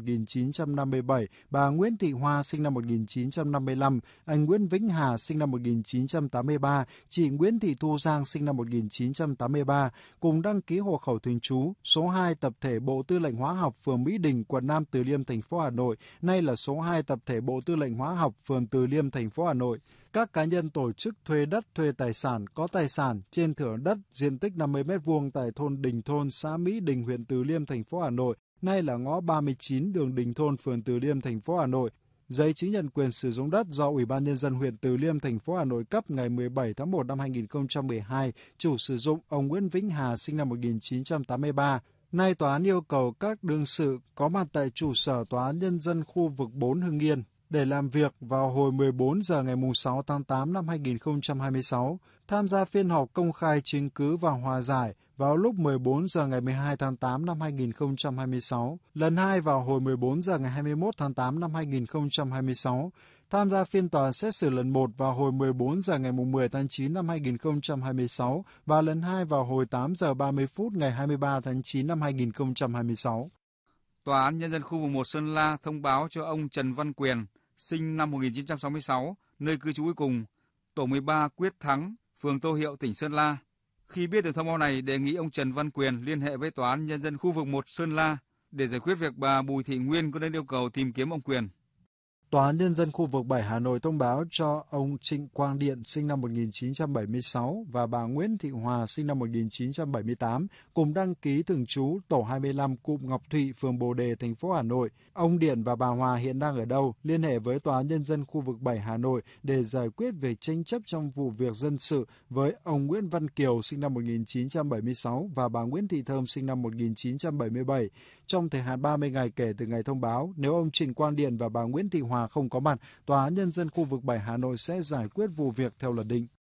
1957, bà Nguyễn Thị Hoa sinh năm 1955, anh Nguyễn Vĩnh Hà sinh năm 1983, chị Nguyễn Thị Thu Giang sinh năm 1983, cùng đăng ký hộ khẩu thường trú số 2 tập thể Bộ Tư lệnh Hóa học phường Mỹ Đình, quận Nam Từ Liêm, thành phố Hà Nội, nay là số 2 tập thể Bộ Tư lệnh Hóa học phường Từ Liêm, thành phố Hà Nội. Các cá nhân tổ chức thuê đất, thuê tài sản, có tài sản trên thửa đất diện tích 50 m2 tại thôn Đình Thôn, xã Mỹ Đình, huyện Từ Liêm, thành phố Hà Nội, nay là ngõ 39 đường Đình Thôn, phường Từ Liêm, thành phố Hà Nội. Giấy chứng nhận quyền sử dụng đất do Ủy ban Nhân dân huyện Từ Liêm, thành phố Hà Nội cấp ngày 17 tháng 1 năm 2012, chủ sử dụng ông Nguyễn Vĩnh Hà sinh năm 1983. Nay tòa án yêu cầu các đương sự có mặt tại trụ sở Tòa án Nhân dân khu vực 4 Hưng Yên để làm việc vào hồi 14 giờ ngày 6 tháng 8 năm 2026, tham gia phiên họp công khai chứng cứ và hòa giải vào lúc 14 giờ ngày 12 tháng 8 năm 2026, lần 2 vào hồi 14 giờ ngày 21 tháng 8 năm 2026, tham gia phiên tòa xét xử lần 1 vào hồi 14 giờ ngày 10 tháng 9 năm 2026 và lần 2 vào hồi 8 giờ 30 phút ngày 23 tháng 9 năm 2026. Tòa án Nhân dân khu vực 1 Sơn La thông báo cho ông Trần Văn Quyền, sinh năm 1966, nơi cư trú cuối cùng, tổ 13 Quyết Thắng, phường Tô Hiệu, tỉnh Sơn La. Khi biết được thông báo này, đề nghị ông Trần Văn Quyền liên hệ với Tòa án Nhân dân khu vực 1 Sơn La để giải quyết việc bà Bùi Thị Nguyên có đơn yêu cầu tìm kiếm ông Quyền. Tòa án Nhân dân khu vực 7 Hà Nội thông báo cho ông Trịnh Quang Điện sinh năm 1976 và bà Nguyễn Thị Hòa sinh năm 1978 cùng đăng ký thường trú tổ 25 cụm Ngọc Thụy, phường Bồ Đề, thành phố Hà Nội. Ông Điện và bà Hòa hiện đang ở đâu? Liên hệ với Tòa án Nhân dân khu vực 7 Hà Nội để giải quyết việc tranh chấp trong vụ việc dân sự với ông Nguyễn Văn Kiều sinh năm 1976 và bà Nguyễn Thị Thơm sinh năm 1977. Trong thời hạn 30 ngày kể từ ngày thông báo, nếu ông Trịnh Quang Điện và bà Nguyễn Thị Hòa không có mặt, Tòa án Nhân dân khu vực 7 Hà Nội sẽ giải quyết vụ việc theo luật định.